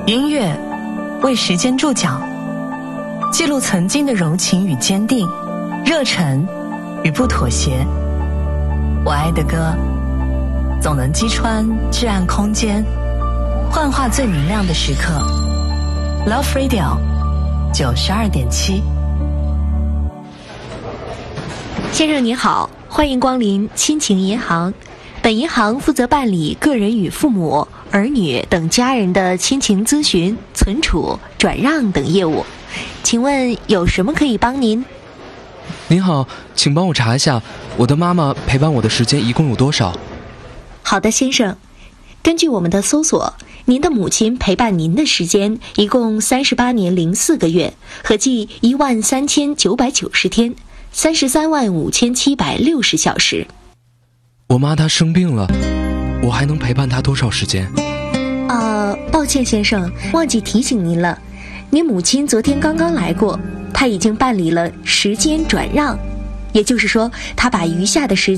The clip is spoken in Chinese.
音乐为时间注脚，记录曾经的柔情与坚定，热忱与不妥协。我爱的歌总能击穿至暗空间，幻化最明亮的时刻。 Love Radio 92.7。 先生你好，欢迎光临亲情银行。本银行负责办理个人与父母、儿女等家人的亲情咨询、存储、转让等业务。请问有什么可以帮您？ 您好，请帮我查一下我的妈妈陪伴我的时间一共有多少？ 好的，先生。根据我们的搜索，您的母亲陪伴您的时间一共38年04个月，合计13990天，335760小时。 我妈她生病了，我还能陪伴她多少时间？ 抱歉先生，忘记提醒您了，您母亲昨天刚刚来过，她已经办理了时间转让，也就是说她把余下的时间